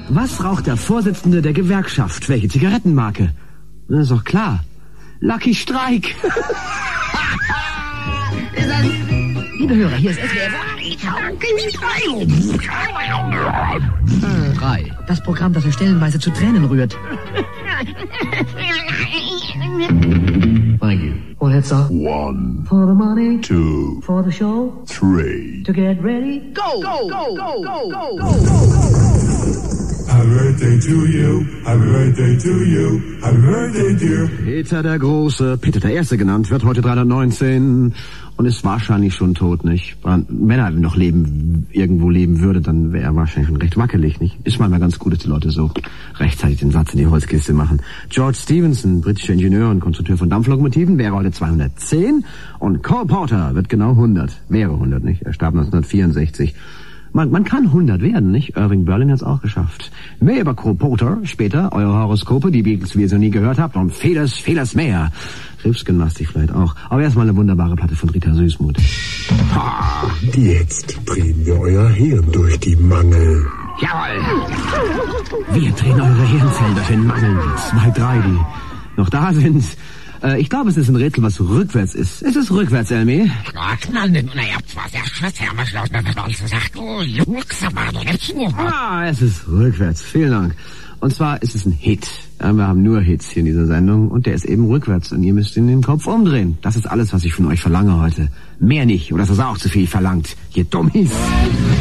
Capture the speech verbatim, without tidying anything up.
Was raucht der Vorsitzende der Gewerkschaft? Welche Zigarettenmarke? Das ist doch klar. Lucky Strike. Liebe Hörer, hier ist S W F drei. Das Programm, das euch stellenweise zu Tränen rührt. Thank you. All heads up. One, For the money. two, For the show. three. To get ready. Go! Go! Go! Go! Go! Go! Go! Happy birthday to you, happy birthday to you, happy birthday dear. Peter der Große, Peter der Erste genannt, wird heute dreihundertneunzehn und ist wahrscheinlich schon tot, nicht? Wenn er noch leben, irgendwo leben würde, dann wäre er wahrscheinlich schon recht wackelig, nicht? Ist manchmal ganz gut, dass die Leute so rechtzeitig den Satz in die Holzkiste machen. George Stephenson, britischer Ingenieur und Konstrukteur von Dampflokomotiven, wäre heute zweihundertzehn und Cole Porter wird genau hundert, wäre hundert, nicht? Er starb neunzehnhundertvierundsechzig. Man, man kann hundert werden, nicht? Irving Berlin hat's auch geschafft. Mehr über Cole Porter, später eure Horoskope, die Beatles, wie ihr so nie gehört habt, und vieles, vieles mehr. Riffsgymnastik vielleicht auch. Aber erstmal eine wunderbare Platte von Rita Süßmuth. Ha, jetzt drehen wir euer Hirn durch die Mangel. Jawohl! Wir drehen eure Hirnfelder in Mangeln. Zwei, drei, die noch da sind. Äh, ich glaube, es ist ein Rätsel, was rückwärts ist. Ist es rückwärts, Elmi? Ah, es ist rückwärts. Vielen Dank. Und zwar ist es ein Hit. Ja, wir haben nur Hits hier in dieser Sendung und der ist eben rückwärts und ihr müsst ihn den Kopf umdrehen. Das ist alles, was ich von euch verlange heute. Mehr nicht, oder das ist auch zu viel verlangt. Ihr Dummies.